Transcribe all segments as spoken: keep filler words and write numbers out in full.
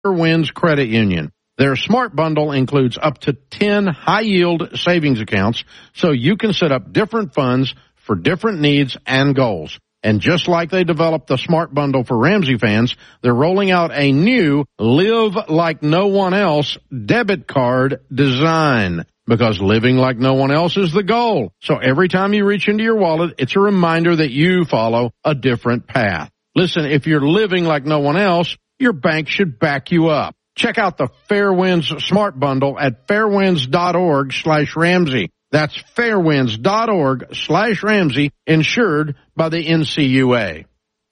Fairwinds Credit Union. Their Smart Bundle includes up to ten high-yield savings accounts, so you can set up different funds for different needs and goals. And just like they developed the Smart Bundle for Ramsey fans, they're rolling out a new Live Like No One Else debit card design, because living like no one else is the goal. So every time you reach into your wallet, it's a reminder that you follow a different path. Listen, if you're living like no one else, your bank should back you up. Check out the Fairwinds Smart Bundle at fairwinds.org slash Ramsey. That's fairwinds.org slash Ramsey, insured by the N C U A.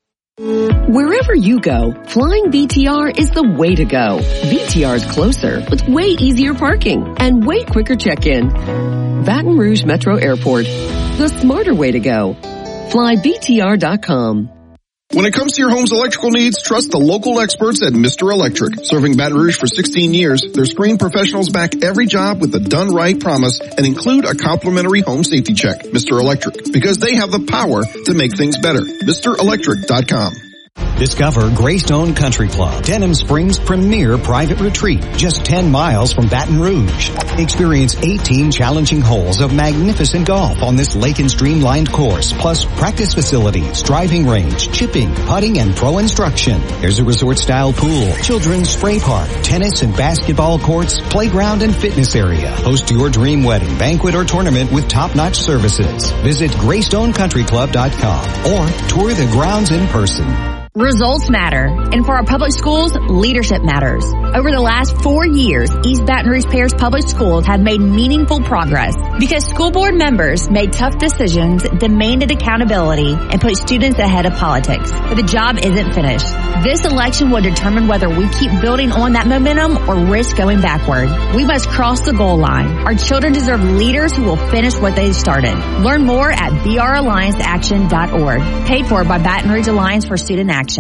Wherever you go, flying V T R is the way to go. V T R is closer with way easier parking and way quicker check-in. Baton Rouge Metro Airport, the smarter way to go. Fly V T R dot com. When it comes to your home's electrical needs, trust the local experts at Mister Electric. Serving Baton Rouge for sixteen years, their screened professionals back every job with the done right promise and include a complimentary home safety check. Mister Electric, because they have the power to make things better. Mister Electric dot com. Discover Greystone Country Club, Denham Springs' premier private retreat, just ten miles from Baton Rouge. Experience eighteen challenging holes of magnificent golf on this lake and stream-lined course, plus practice facilities, driving range, chipping, putting, and pro instruction. There's a resort-style pool, children's spray park, tennis and basketball courts, playground and fitness area. Host your dream wedding, banquet, or tournament with top-notch services. Visit Greystone Country Club dot com or tour the grounds in person. Results matter, and for our public schools, leadership matters. Over the last four years, East Baton Rouge Parish Public Schools have made meaningful progress because school board members made tough decisions, demanded accountability, and put students ahead of politics. But the job isn't finished. This election will determine whether we keep building on that momentum or risk going backward. We must cross the goal line. Our children deserve leaders who will finish what they started. Learn more at b r alliance action dot org. Paid for by Baton Rouge Alliance for Student Action.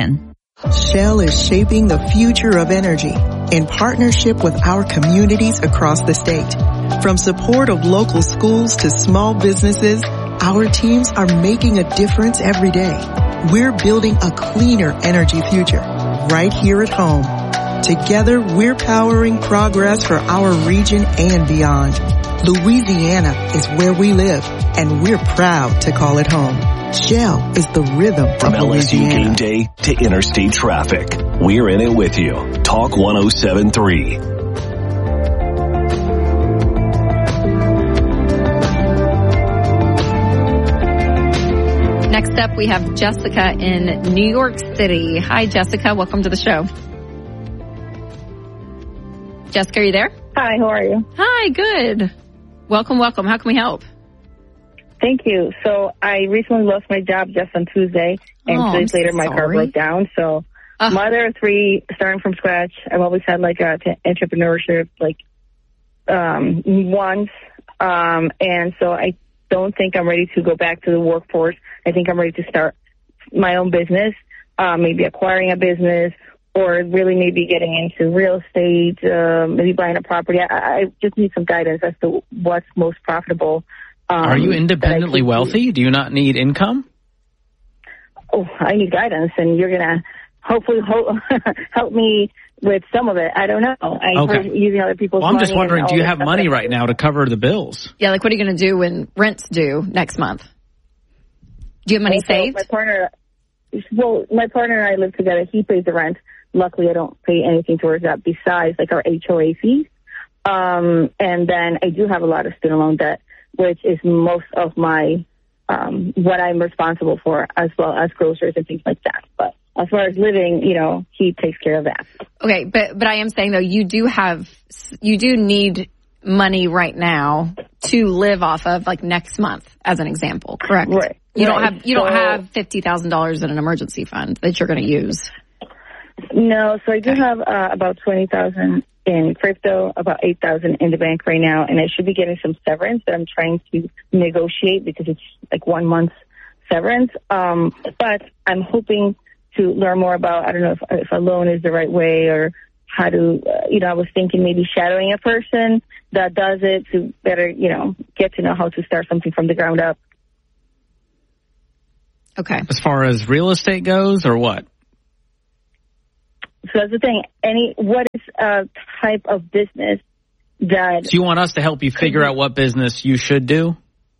Shell is shaping the future of energy in partnership with our communities across the state. From support of local schools to small businesses, our teams are making a difference every day. We're building a cleaner energy future right here at home. Together, we're powering progress for our region and beyond. Louisiana is where we live, and we're proud to call it home. Shell is the rhythm from of L S U Louisiana. game day to interstate traffic. We're in it with you. Talk one oh seven point three. Next up, we have Jessica in New York City. Hi, Jessica. Welcome to the show. Jessica, are you there? Hi, how are you? Hi, good. Welcome, welcome. How can we help? Thank you. So I recently lost my job just on Tuesday, and oh, two days later my sorry. car broke down. So uh, mother of three, starting from scratch. I've always had like a t- entrepreneurship, like um, once, um, and so I don't think I'm ready to go back to the workforce. I think I'm ready to start my own business, uh, maybe acquiring a business, or really maybe getting into real estate, uh, maybe buying a property. I, I just need some guidance as to what's most profitable. Um, Are you independently wealthy? Do. do you not need income? Oh, I need guidance, and you're going to hopefully help, help me with some of it. I don't know. I okay. heard using other people's well, I'm money. just wondering, do you have money right now to cover the bills? Yeah, like what are you going to do when rent's due next month? Do you have money also, saved? My partner, well, my partner and I live together. He pays the rent. Luckily, I don't pay anything towards that besides like our H O A fees. Um, and then I do have a lot of student loan debt, which is most of my, um, what I'm responsible for, as well as groceries and things like that. But as far as living, you know, he takes care of that. Okay, but, but I am saying though, you do have, you do need money right now to live off of, like next month, as an example, correct? Right. You right. don't have, you so, don't have fifty thousand dollars in an emergency fund that you're going to use. No, so I do have, uh, about twenty thousand in crypto, about eight thousand in the bank right now, and I should be getting some severance that I'm trying to negotiate because it's like one month severance. Um, but I'm hoping to learn more about, I don't know if, if a loan is the right way or how to, uh, you know, I was thinking maybe shadowing a person that does it to better, you know, get to know how to start something from the ground up. Okay. As far as real estate goes or what? so that's the thing. Any what is a type of business that? So you want us to help you figure out what business you should do?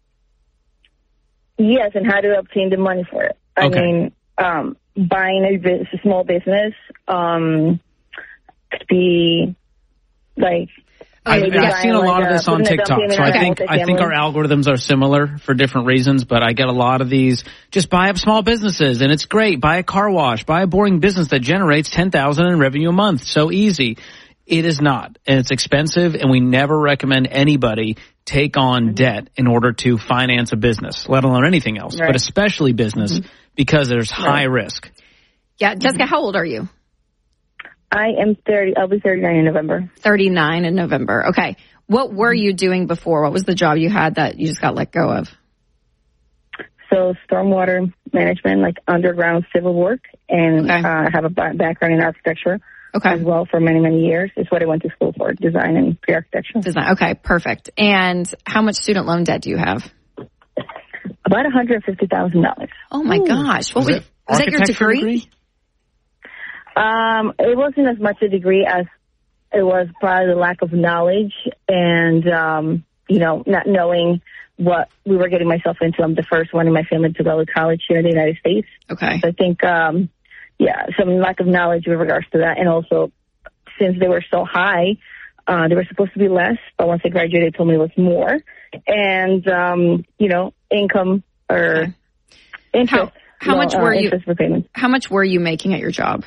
Yes, and how to obtain the money for it. I Okay. mean, um, buying a, bus- a small business um, could be like. I've, maybe I've buying seen a lot like of this a- on putting a down TikTok, payment so on I a think I think multifamily. our algorithms are similar for different reasons. But I get a lot of these. Just buy up small businesses, and it's great. Buy a car wash. Buy a boring business that generates ten thousand in revenue a month. So easy. It is not, and it's expensive. And we never recommend anybody take on debt in order to finance a business, let alone anything else, Right. but especially business, because there's high risk. Yeah, Jessica, how old are you? I am thirty. I'll be thirty-nine in November. thirty-nine in November. Okay. What were you doing before? What was the job you had that you just got let go of? So stormwater management, like underground civil work, and uh, I have a ba- background in architecture okay. as well for many, many years. It's what I went to school for, design and pre-architecture. Design. Okay, perfect. And how much student loan debt do you have? About one hundred fifty thousand dollars. Oh, my gosh. What Was was, it was that your architecture degree? degree? Um, it wasn't as much a degree as it was probably the lack of knowledge and, um, you know, not knowing what we were getting myself into. I'm the first one in my family to go to college here in the United States. Okay. So I think, um, yeah, some lack of knowledge with regards to that. And also, since they were so high, uh, they were supposed to be less, but once I graduated, they told me it was more. And, um, you know, income or interest. How well, much uh, were you? interest repayment. How much were you making at your job?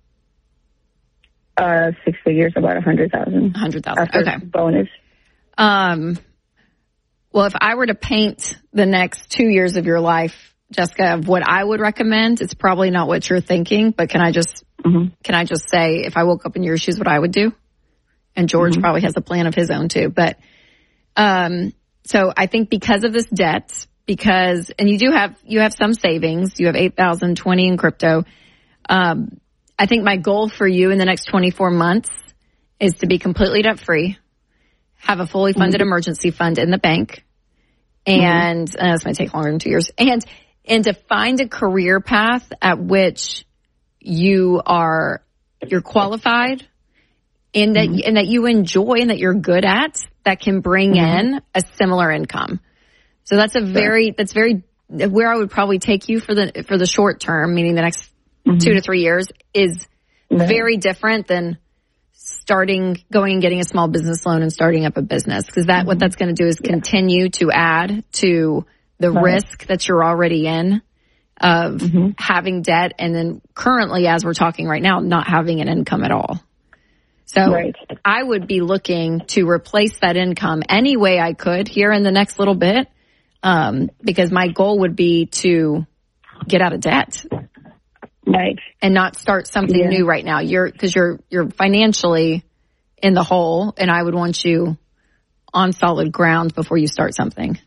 Uh, six figures, about a hundred thousand. A hundred thousand. After Okay. bonus. Um, well, if I were to paint the next two years of your life, Jessica, of what I would recommend, it's probably not what you're thinking, but can I just, mm-hmm. can I just say, if I woke up in your shoes, what I would do? And George Mm-hmm. probably has a plan of his own too, but, um, so I think because of this debt, because, and you do have, you have some savings, you have eight thousand twenty in crypto. Um, I think my goal for you in the next twenty-four months is to be completely debt free, have a fully funded Mm-hmm. emergency fund in the bank, and mm-hmm. uh, this might take longer than two years, and and to find a career path at which you are you're qualified, and that mm-hmm. and that you enjoy and that you're good at, that can bring mm-hmm. in a similar income. So that's a very that's very where I would probably take you for the for the short term, meaning the next mm-hmm. two to three years, is right. very different than starting, going and getting a small business loan and starting up a business. Because that, mm-hmm. what that's going to do is yeah. continue to add to the right. risk that you're already in of mm-hmm. having debt. And then currently, as we're talking right now, not having an income at all. So right. I would be looking to replace that income any way I could here in the next little bit. Um, because my goal would be to get out of debt. Right. And not start something yeah. new right now. You're, cause you're, you're financially in the hole, and I would want you on solid ground before you start something.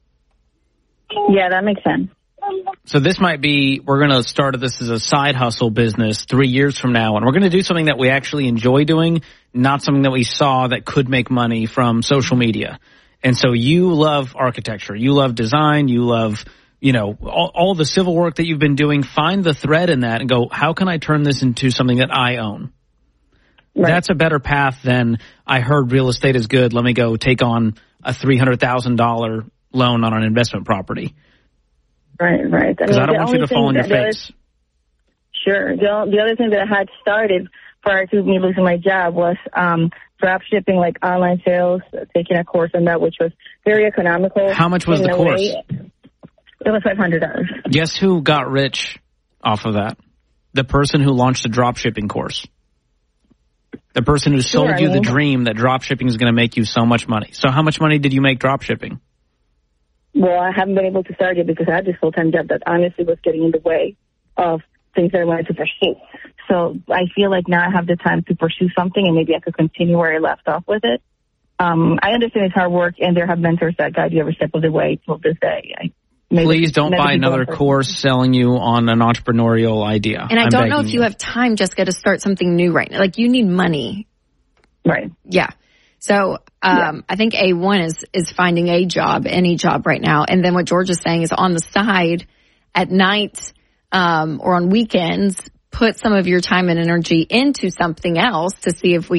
Yeah, that makes sense. So this might be, we're going to start this as a side hustle business three years from now, and we're going to do something that we actually enjoy doing, not something that we saw that could make money from social media. And so you love architecture, you love design, you love, you know, all, all the civil work that you've been doing. Find the thread in that and go, how can I turn this into something that I own? Right. That's a better path than I heard real estate is good. Let me go take on a three hundred thousand dollars loan on an investment property. Right, right. Because I, mean, I don't want you to fall on your face. Sure. The, the other thing that I had started prior to me losing my job was um, drop shipping, like online sales, taking a course on that, which was very economical. How much was the course? Way. It was five hundred dollars. Guess who got rich off of that? The person who launched a drop shipping course. The person who sold sure, you I mean, the dream that drop shipping is going to make you so much money. So how much money did you make drop shipping? Well, I haven't been able to start it because I had this full-time job that honestly was getting in the way of things that I wanted to pursue. So I feel like now I have the time to pursue something, and maybe I could continue where I left off with it. Um, I understand it's hard work, and there have mentors that guide you every step of the way till this day. I, Please don't buy another course selling you on an entrepreneurial idea. And I I'm don't know if you. you have time, Jessica, to start something new right now. Like, you need money. Right. Yeah. So um, yeah. I think A one is is finding a job, any job right now. And then what George is saying is on the side at night um, or on weekends, put some of your time and energy into something else to see if we